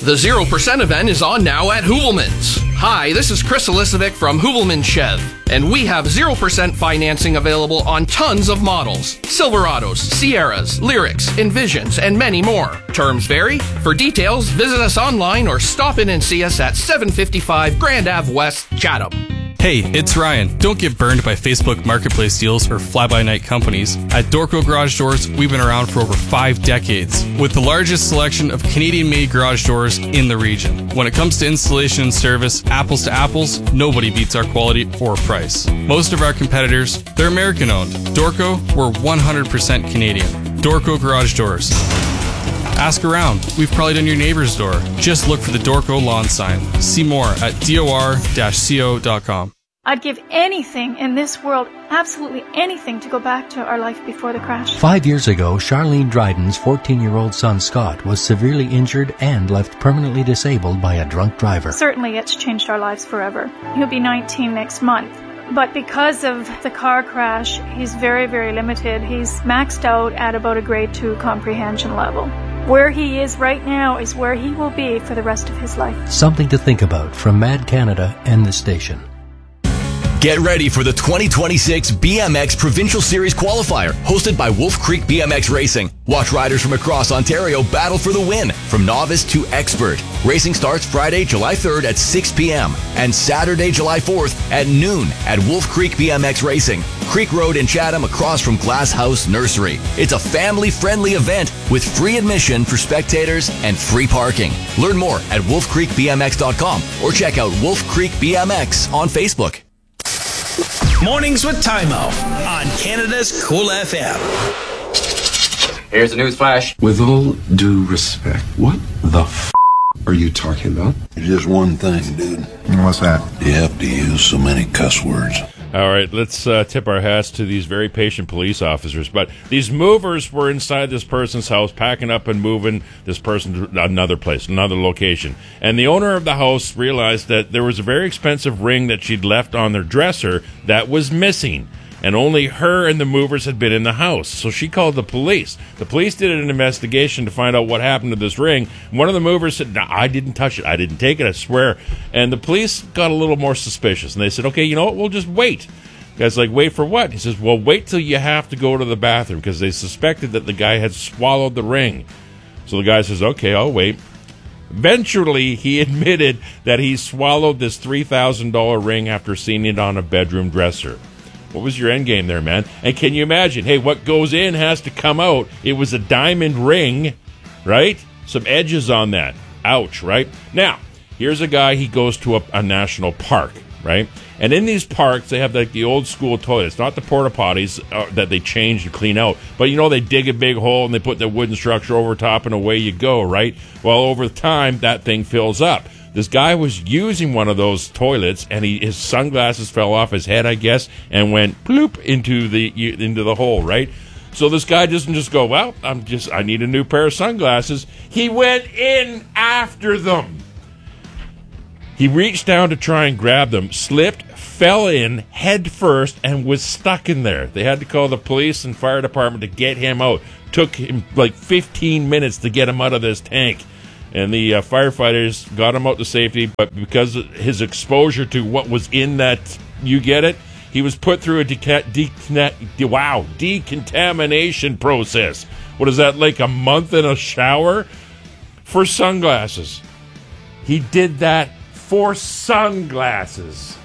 The 0% event is on now at Hoovelmans. Hi, this is Chris Elisovic from Hoovelman Chev, and we have 0% financing available on tons of models. Silverados, Sierras, Lyrics, Envisions, and many more. Terms vary. For details, visit us online or stop in and see us at 755 Grand Ave West, Chatham. Hey, it's Ryan. Don't get burned by Facebook Marketplace deals or fly-by-night companies. At Dorco Garage Doors, we've been around for over 5 decades, with the largest selection of Canadian-made garage doors in the region. When it comes to installation and service, apples to apples, nobody beats our quality or price. Most of our competitors, they're American-owned. Dorco, we're 100% Canadian. Dorco Garage Doors. Ask around. We've probably done your neighbor's door. Just look for the Dorco lawn sign. See more at dor-co.com. I'd give anything in this world, absolutely anything, to go back to our life before the crash. 5 years ago, Charlene Dryden's 14-year-old son Scott was severely injured and left permanently disabled by a drunk driver. Certainly it's changed our lives forever. He'll be 19 next month. But because of the car crash, he's very, very limited. He's maxed out at about a grade 2 comprehension level. Where he is right now is where he will be for the rest of his life. Something to think about from Mad Canada and the station. Get ready for the 2026 BMX Provincial Series Qualifier, hosted by Wolf Creek BMX Racing. Watch riders from across Ontario battle for the win, from novice to expert. Racing starts Friday, July 3rd at 6 p.m. and Saturday, July 4th at noon at Wolf Creek BMX Racing, Creek Road in Chatham, across from Glass House Nursery. It's a family-friendly event with free admission for spectators and free parking. Learn more at wolfcreekbmx.com or check out Wolf Creek BMX on Facebook. Mornings with Timo on Canada's Cool FM. Here's the news flash. With all due respect, what the f*** are you talking about? Just one thing, dude. What's that? You have to use so many cuss words. All right, let's tip our hats to these very patient police officers. But these movers were inside this person's house, packing up and moving this person to another place, another location. And the owner of the house realized that there was a very expensive ring that she'd left on their dresser that was missing. And only her and the movers had been in the house. So she called the police. The police did an investigation to find out what happened to this ring. One of the movers said, "No, I didn't touch it. I didn't take it, I swear." And the police got a little more suspicious. And they said, "Okay, you know what? We'll just wait." The guy's like, "Wait for what?" He says, "Well, wait till you have to go to the bathroom," because they suspected that the guy had swallowed the ring. So the guy says, "Okay, I'll wait." Eventually, he admitted that he swallowed this $3,000 ring after seeing it on a bedroom dresser. What was your end game there, man? And can you imagine? Hey, what goes in has to come out. It was a diamond ring, right? Some edges on that. Ouch, right? Now, here's a guy, he goes to a national park, right? And in these parks, they have like the old school toilets, not the porta potties that they change and clean out. But, you know, they dig a big hole and they put the wooden structure over top and away you go, right? Well, over time, that thing fills up. This guy was using one of those toilets, and his sunglasses fell off his head, I guess, and went bloop into the hole, right? So this guy doesn't just go, "Well, I need a new pair of sunglasses." He went in after them. He reached down to try and grab them, slipped, fell in head first, and was stuck in there. They had to call the police and fire department to get him out. Took him like 15 minutes to get him out of this tank. And the firefighters got him out to safety, but because of his exposure to what was in that, you get it, he was put through a decontamination process. What is that, like a month in a shower? For sunglasses. He did that for sunglasses.